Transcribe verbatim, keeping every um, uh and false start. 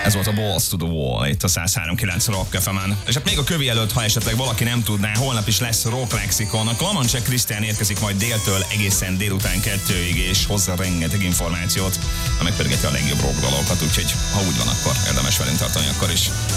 Ez volt a Balls to the Wall itt a száz három kilenc Rock ef em-en. És hát még a kövi előtt, ha esetleg valaki nem tudná, holnap is lesz Rock Lexikon. A Klamancsek Krisztián érkezik majd déltől egészen délután kettőig, és hozza rengeteg információt, meg pörgeti a legjobb rock dalokat, úgyhogy ha úgy van, akkor érdemes velünk tartani akkor is.